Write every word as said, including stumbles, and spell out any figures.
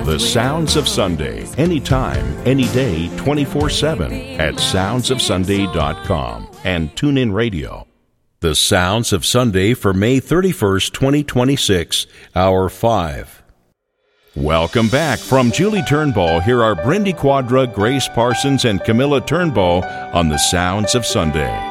The Sounds of Sunday, anytime, any day, twenty-four seven at sounds of sunday dot com and TuneIn Radio. The Sounds of Sunday for May thirty-first, twenty twenty-six, Hour five. Welcome back. From Julie Turnbull, here are Brindy Quadra, Grace Parsons, and Camilla Turnbull on The Sounds of Sunday.